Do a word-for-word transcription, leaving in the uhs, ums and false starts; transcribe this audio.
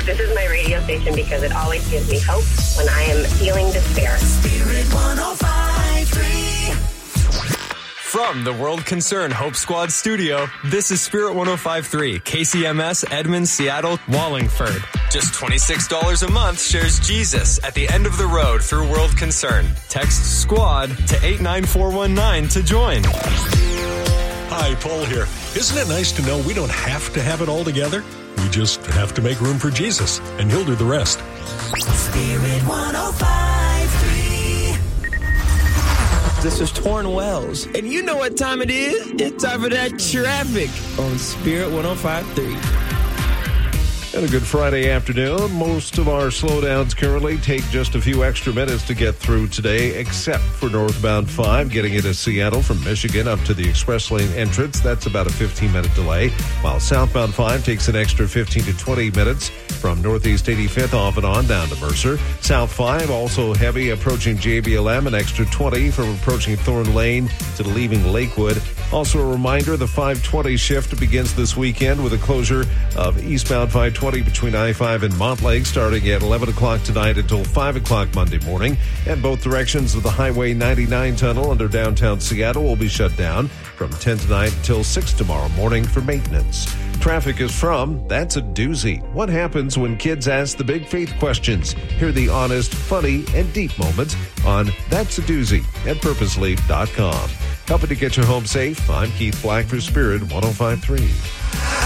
This is my radio station because it always gives me hope when I am feeling despair. Spirit one oh five point three. From the World Concern Hope Squad studio, this is Spirit one oh five point three, K C M S, Edmond, Seattle, Wallingford. Just twenty-six dollars a month shares Jesus at the end of the road through World Concern. Text SQUAD to eight nine four one nine to join. Hi, Paul here. Isn't it nice to know we don't have to have it all together? We just have to make room for Jesus, and He'll do the rest. Spirit one oh five point three. This is Torrin Wells, and you know what time it is. It's time for that traffic on Spirit one oh five point three. And a good Friday afternoon. Most of our slowdowns currently take just a few extra minutes to get through today, except for northbound five, getting into Seattle from Michigan up to the express lane entrance. That's about a fifteen-minute delay, while southbound five takes an extra fifteen to twenty minutes from Northeast eighty-fifth off and on down to Mercer. South five also heavy approaching J B L M, an extra twenty from approaching Thorn Lane to leaving Lakewood. Also a reminder, the five twenty shift begins this weekend with a closure of eastbound five twenty between I five and Montlake starting at eleven o'clock tonight until five o'clock Monday morning. And both directions of the Highway ninety-nine tunnel under downtown Seattle will be shut down from ten tonight until six tomorrow morning for maintenance. Traffic is from That's a Doozy. What happens when kids ask the big faith questions? Hear the honest, funny, and deep moments on That's a Doozy at purpose leaf dot com. Helping to get you home safe, I'm Keith Black for Spirit one oh five point three.